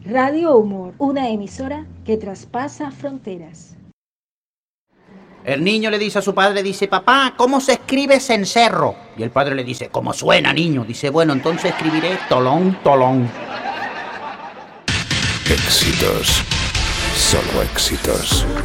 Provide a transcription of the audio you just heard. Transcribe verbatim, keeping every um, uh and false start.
Radio Humor, una emisora que traspasa fronteras. El niño le dice a su padre, dice, papá, ¿cómo se escribe cencerro? Y el padre le dice, ¿cómo suena, niño? Dice, bueno, entonces escribiré tolón, tolón. Éxitos, solo éxitos.